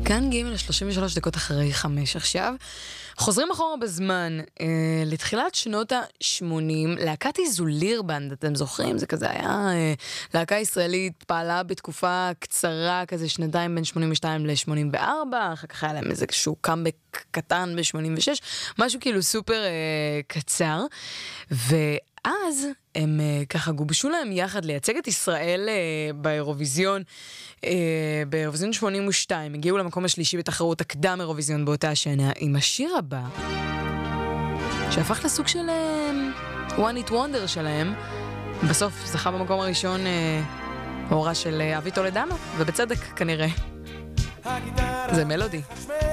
כאן ג' 33 דקות אחרי 5 עכשיו. חוזרים אחורה בזמן, לתחילת שנות ה-80, להקת איזוליר בנד, אתם זוכרים? זה כזה היה להקה ישראלית, פעלה בתקופה קצרה, כזה שנתיים בין 82 ל-84, אחר כך היה להם איזשהו קאמבק קטן ב-86, משהו כאילו סופר קצר, ואז הם ככה גובשו להם יחד לייצג את ישראל באירוויזיון, באירוויזיון 82, הגיעו למקום השלישי בתחרות הקדם אירוויזיון באותה השנה, עם השיר הבא, שהפך לסוג של one hit wonder שלהם, בסוף זכה במקום הראשון הורה של אבי טולדנו, ובצדק כנראה. זה מלודי.